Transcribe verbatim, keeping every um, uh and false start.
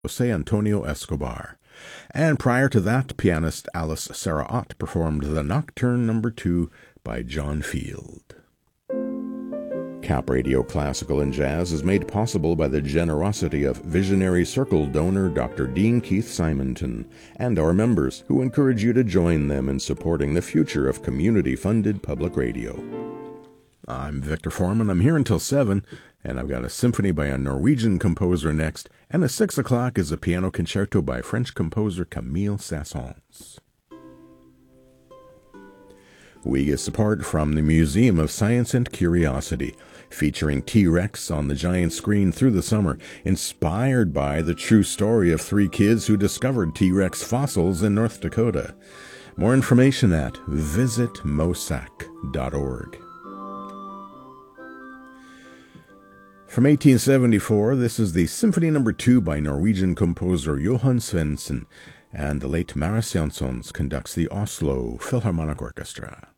José Antonio Escobar. And prior to that, pianist Alice Sarah Ott performed the Nocturne Number Two by John Field. Cap Radio Classical and Jazz is made possible by the generosity of Visionary Circle donor Doctor Dean Keith Simonton and our members, who encourage you to join them in supporting the future of community-funded public radio. I'm Victor Foreman. I'm here until seven, and I've got a symphony by a Norwegian composer next, and at six o'clock is a piano concerto by French composer Camille Saint-Saëns. We get support from the Museum of Science and Curiosity, featuring T-Rex on the giant screen through the summer, inspired by the true story of three kids who discovered T-Rex fossils in North Dakota. More information at visit mosac dot org. From eighteen seventy-four, this is the Symphony Number Two by Norwegian composer Johan Svendsen, and the late Maris Jansons conducts the Oslo Philharmonic Orchestra.